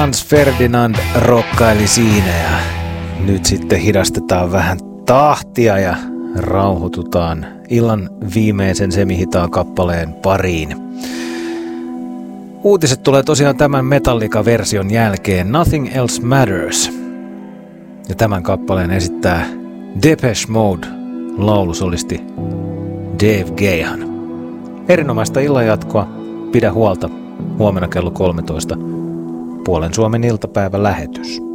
Franz Ferdinand rokkaili siinä ja nyt sitten hidastetaan vähän tahtia ja rauhoitutaan illan viimeisen semihitaan kappaleen pariin. Uutiset tulee tosiaan tämän Metallica-version jälkeen, Nothing Else Matters. Ja tämän kappaleen esittää Depeche Mode laulusolisti Dave Gahan. Erinomaista illanjatkoa, pidä huolta, huomenna kello 13. Puolen Suomen iltapäivän lähetys.